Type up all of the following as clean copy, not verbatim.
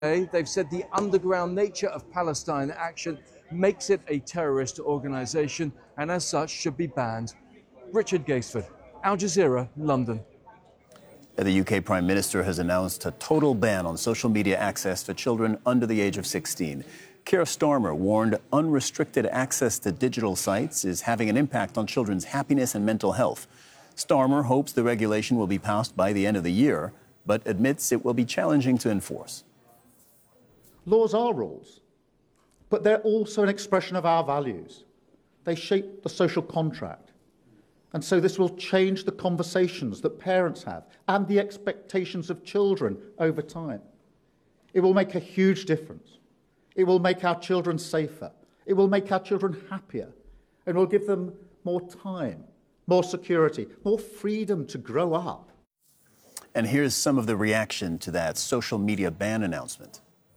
They've said the underground nature of Palestine action makes it a terrorist organization and as such should be banned. Richard Gaisford, Al Jazeera, London. The UK Prime Minister has announced a total ban on social media access for children under the age of 16. Keir Starmer warned unrestricted access to digital sites is having an impact on children's happiness and mental health. Starmer hopes the regulation will be passed by the end of the year, but admits it will be challenging to enforce. Laws are rules, but they're also an expression of our values. They shape the social contract. And so this will change the conversations that parents have and the expectations of children over time. It will make a huge difference. It will make our children safer. It will make our children happier. And will give them more time, more security, more freedom to grow up. And here's some of the reaction to that social media ban announcement.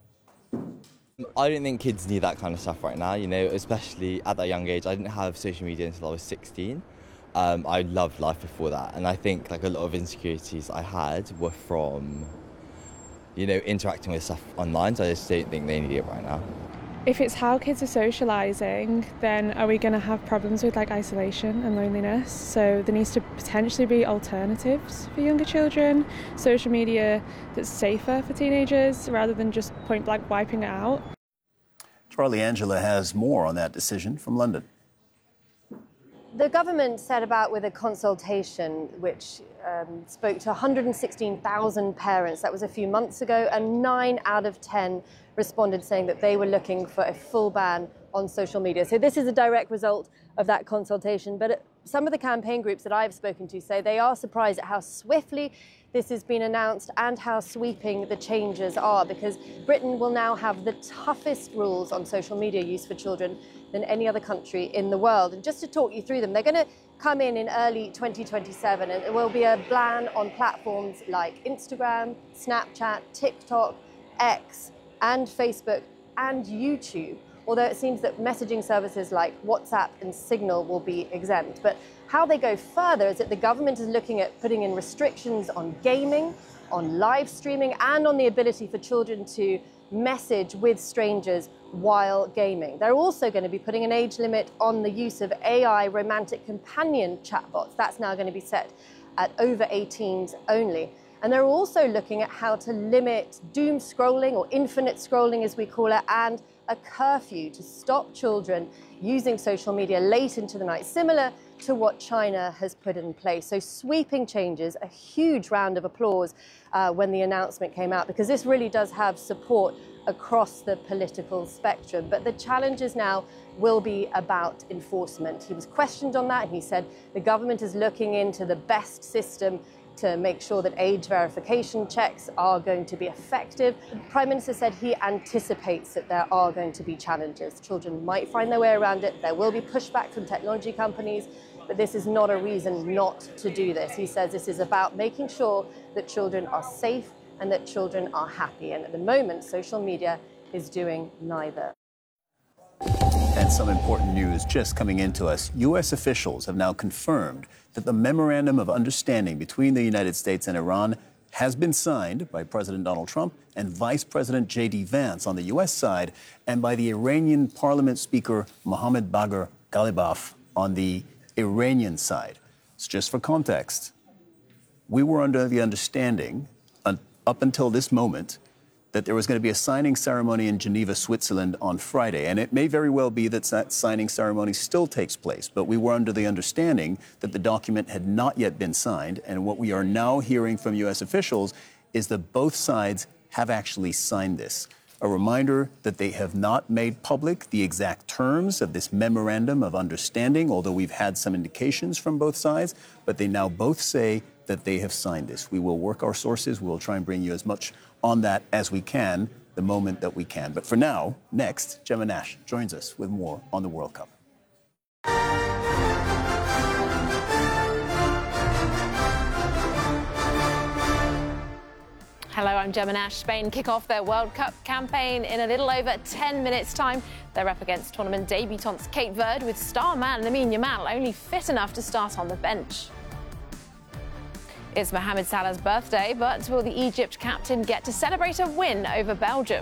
I don't think kids need that kind of stuff right now, especially at that young age. I didn't have social media until I was 16. I loved life before that, and I think a lot of insecurities I had were from, interacting with stuff online, so I just don't think they need it right now. If it's how kids are socialising, then are we going to have problems with isolation and loneliness? So there needs to potentially be alternatives for younger children, social media that's safer for teenagers rather than just point blank wiping it out. Charlie Angela has more on that decision from London. The government set about with a consultation which spoke to 116,000 parents. That was a few months ago, and 9 out of 10 responded saying that they were looking for a full ban on social media. So this is a direct result of that consultation. But some of the campaign groups that I've spoken to say they are surprised at how swiftly this has been announced and how sweeping the changes are, because Britain will now have the toughest rules on social media use for children than any other country in the world. And just to talk you through them, they're going to come in early 2027, and it will be a ban on platforms like Instagram, Snapchat, TikTok, X, and Facebook and YouTube, although it seems that messaging services like WhatsApp and Signal will be exempt. But how they go further is that the government is looking at putting in restrictions on gaming, on live streaming, and on the ability for children to message with strangers while gaming. They're also going to be putting an age limit on the use of AI romantic companion chatbots. That's now going to be set at over 18s only. And they're also looking at how to limit doom scrolling, or infinite scrolling as we call it, and a curfew to stop children using social media late into the night, similar to what China has put in place. So sweeping changes, a huge round of applause when the announcement came out, because this really does have support across the political spectrum. But the challenges now will be about enforcement. He was questioned on that, and he said the government is looking into the best system to make sure that age verification checks are going to be effective. The Prime Minister said he anticipates that there are going to be challenges. Children might find their way around it. There will be pushback from technology companies, but this is not a reason not to do this. He says this is about making sure that children are safe and that children are happy. And at the moment, social media is doing neither. And some important news just coming into us. U.S. officials have now confirmed that the Memorandum of Understanding between the United States and Iran has been signed by President Donald Trump and Vice President J.D. Vance on the U.S. side, and by the Iranian Parliament Speaker Mohammad Bagher Ghalibaf on the Iranian side. So just for context, we were under the understanding up until this moment that there was going to be a signing ceremony in Geneva, Switzerland on Friday. And it may very well be that that signing ceremony still takes place. But we were under the understanding that the document had not yet been signed. And what we are now hearing from U.S. officials is that both sides have actually signed this. A reminder that they have not made public the exact terms of this Memorandum of Understanding, although we've had some indications from both sides. But they now both say that they have signed this. We will work our sources. We will try and bring you as much on that as we can, the moment that we can. But for now, next, Gemma Nash joins us with more on the World Cup. Hello, I'm Gemma Nash. Spain kick off their World Cup campaign in a little over 10 minutes' time. They're up against tournament debutants Cape Verde, with star man Lamine Yamal only fit enough to start on the bench. It's Mohamed Salah's birthday, but will the Egypt captain get to celebrate a win over Belgium?